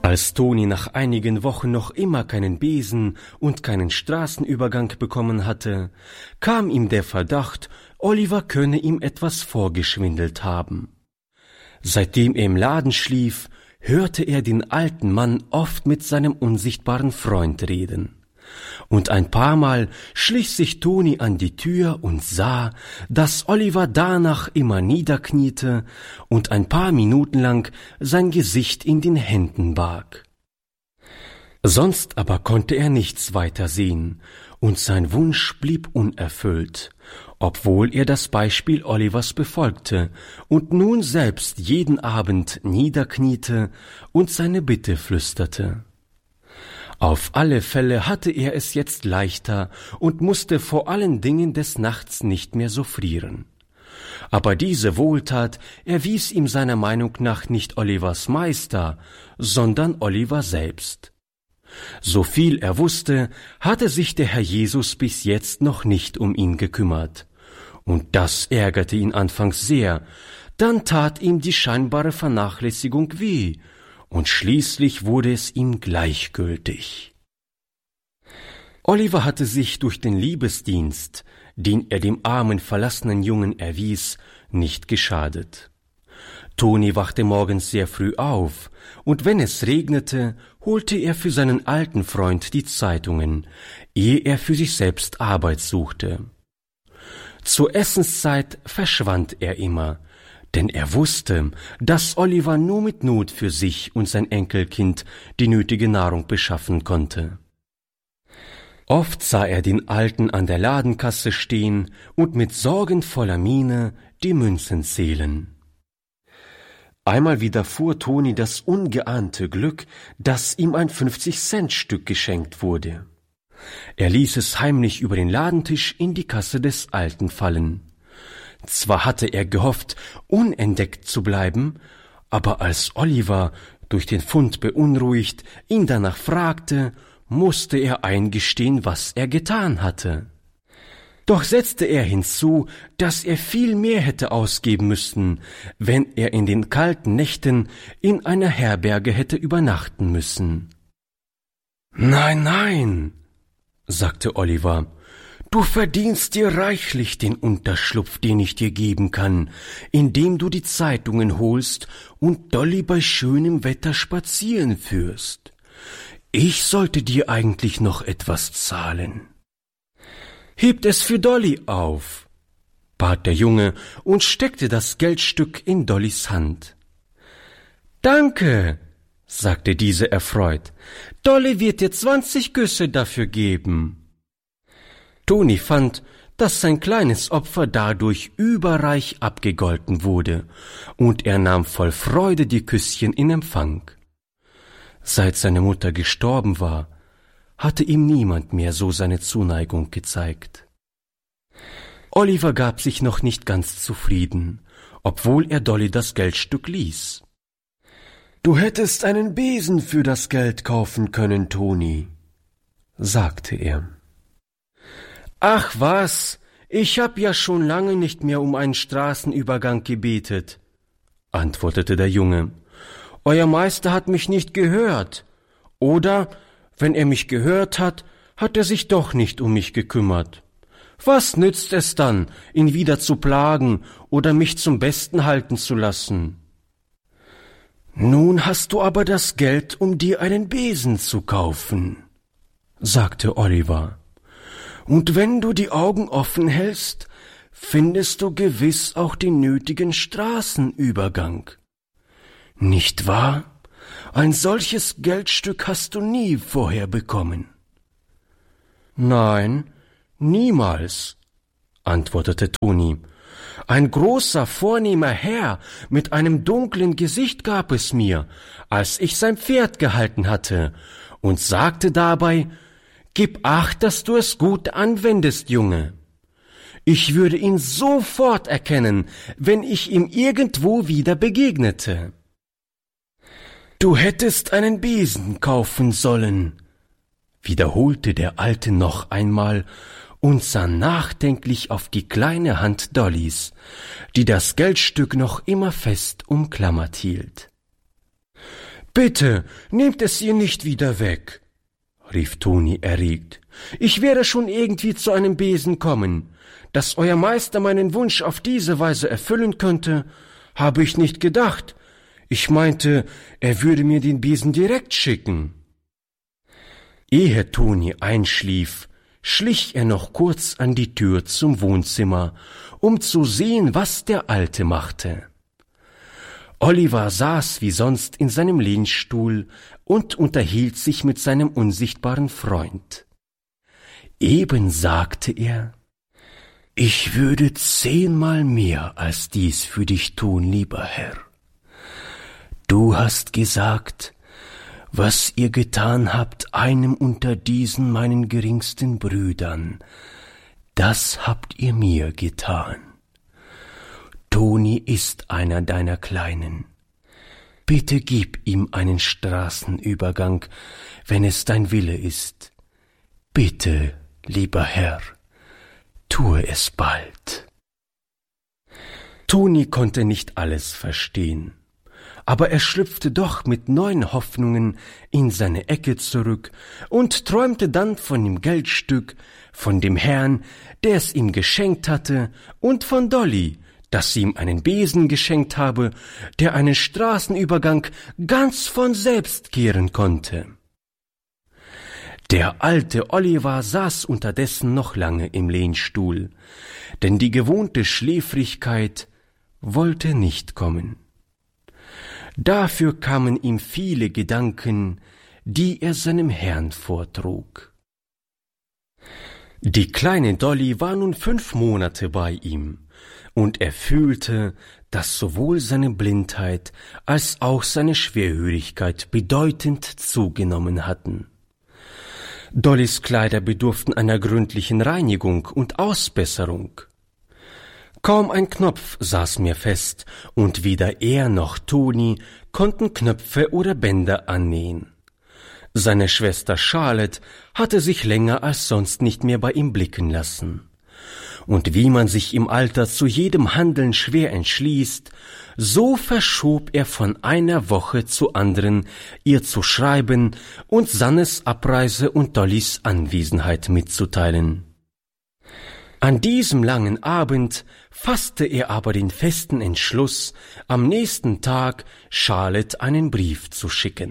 Als Toni nach einigen Wochen noch immer keinen Besen und keinen Straßenübergang bekommen hatte, kam ihm der Verdacht, Oliver könne ihm etwas vorgeschwindelt haben. Seitdem er im Laden schlief, hörte er den alten Mann oft mit seinem unsichtbaren Freund reden. Und ein paar Mal schlich sich Toni an die Tür und sah, dass Oliver danach immer niederkniete und ein paar Minuten lang sein Gesicht in den Händen barg. Sonst aber konnte er nichts weiter sehen, und sein Wunsch blieb unerfüllt, obwohl er das Beispiel Olivers befolgte und nun selbst jeden Abend niederkniete und seine Bitte flüsterte. Auf alle Fälle hatte er es jetzt leichter und musste vor allen Dingen des Nachts nicht mehr so frieren. Aber diese Wohltat erwies ihm seiner Meinung nach nicht Olivers Meister, sondern Oliver selbst. So viel er wusste, hatte sich der Herr Jesus bis jetzt noch nicht um ihn gekümmert. Und das ärgerte ihn anfangs sehr, dann tat ihm die scheinbare Vernachlässigung weh, und schließlich wurde es ihm gleichgültig. Oliver hatte sich durch den Liebesdienst, den er dem armen, verlassenen Jungen erwies, nicht geschadet. Toni wachte morgens sehr früh auf, und wenn es regnete, holte er für seinen alten Freund die Zeitungen, ehe er für sich selbst Arbeit suchte. Zur Essenszeit verschwand er immer, denn er wusste, dass Oliver nur mit Not für sich und sein Enkelkind die nötige Nahrung beschaffen konnte. Oft sah er den Alten an der Ladenkasse stehen und mit sorgenvoller Miene die Münzen zählen. Einmal widerfuhr Toni das ungeahnte Glück, dass ihm ein 50-Cent-Stück geschenkt wurde. Er ließ es heimlich über den Ladentisch in die Kasse des Alten fallen. Zwar hatte er gehofft, unentdeckt zu bleiben, aber als Oliver, durch den Fund beunruhigt, ihn danach fragte, musste er eingestehen, was er getan hatte. Doch setzte er hinzu, dass er viel mehr hätte ausgeben müssen, wenn er in den kalten Nächten in einer Herberge hätte übernachten müssen. »Nein, nein«, sagte Oliver, »du verdienst dir reichlich den Unterschlupf, den ich dir geben kann, indem du die Zeitungen holst und Dolly bei schönem Wetter spazieren führst. Ich sollte dir eigentlich noch etwas zahlen.« »Hebt es für Dolly auf«, bat der Junge und steckte das Geldstück in Dollys Hand. »Danke«, sagte diese erfreut, »Dolly wird dir 20 Güsse dafür geben.« Toni fand, dass sein kleines Opfer dadurch überreich abgegolten wurde, und er nahm voll Freude die Küsschen in Empfang. Seit seine Mutter gestorben war, hatte ihm niemand mehr so seine Zuneigung gezeigt. Oliver gab sich noch nicht ganz zufrieden, obwohl er Dolly das Geldstück ließ. »Du hättest einen Besen für das Geld kaufen können, Toni«, sagte er. »Ach was, ich hab ja schon lange nicht mehr um einen Straßenübergang gebetet«, antwortete der Junge. »Euer Meister hat mich nicht gehört. Oder, wenn er mich gehört hat, hat er sich doch nicht um mich gekümmert. Was nützt es dann, ihn wieder zu plagen oder mich zum Besten halten zu lassen?« »Nun hast du aber das Geld, um dir einen Besen zu kaufen«, sagte Oliver. »Und wenn du die Augen offen hältst, findest du gewiss auch den nötigen Straßenübergang. Nicht wahr? Ein solches Geldstück hast du nie vorher bekommen.« »Nein, niemals«, antwortete Toni. »Ein großer, vornehmer Herr mit einem dunklen Gesicht gab es mir, als ich sein Pferd gehalten hatte, und sagte dabei, »Gib Acht, dass du es gut anwendest, Junge.« Ich würde ihn sofort erkennen, wenn ich ihm irgendwo wieder begegnete.« »Du hättest einen Besen kaufen sollen«, wiederholte der Alte noch einmal und sah nachdenklich auf die kleine Hand Dollys, die das Geldstück noch immer fest umklammert hielt. »Bitte, nehmt es ihr nicht wieder weg«, rief Toni erregt. »Ich werde schon irgendwie zu einem Besen kommen. Dass euer Meister meinen Wunsch auf diese Weise erfüllen könnte, habe ich nicht gedacht. Ich meinte, er würde mir den Besen direkt schicken.« Ehe Toni einschlief, schlich er noch kurz an die Tür zum Wohnzimmer, um zu sehen, was der Alte machte. Oliver saß wie sonst in seinem Lehnstuhl und unterhielt sich mit seinem unsichtbaren Freund. Eben sagte er: »Ich würde 10-mal mehr als dies für dich tun, lieber Herr. Du hast gesagt, was ihr getan habt einem unter diesen meinen geringsten Brüdern, das habt ihr mir getan. Toni ist einer deiner Kleinen. Bitte gib ihm einen Straßenübergang, wenn es dein Wille ist. Bitte, lieber Herr, tue es bald.« Toni konnte nicht alles verstehen, aber er schlüpfte doch mit neuen Hoffnungen in seine Ecke zurück und träumte dann von dem Geldstück, von dem Herrn, der es ihm geschenkt hatte, und von Dolly, dass sie ihm einen Besen geschenkt habe, der einen Straßenübergang ganz von selbst kehren konnte. Der alte Oliver saß unterdessen noch lange im Lehnstuhl, denn die gewohnte Schläfrigkeit wollte nicht kommen. Dafür kamen ihm viele Gedanken, die er seinem Herrn vortrug. Die kleine Dolly war nun 5 Monate bei ihm, und er fühlte, dass sowohl seine Blindheit als auch seine Schwerhörigkeit bedeutend zugenommen hatten. Dollys Kleider bedurften einer gründlichen Reinigung und Ausbesserung. Kaum ein Knopf saß mehr fest, und weder er noch Toni konnten Knöpfe oder Bänder annähen. Seine Schwester Charlotte hatte sich länger als sonst nicht mehr bei ihm blicken lassen. Und wie man sich im Alter zu jedem Handeln schwer entschließt, so verschob er von einer Woche zur anderen, ihr zu schreiben und Sannes Abreise und Dollys Anwesenheit mitzuteilen. An diesem langen Abend fasste er aber den festen Entschluss, am nächsten Tag Charlotte einen Brief zu schicken.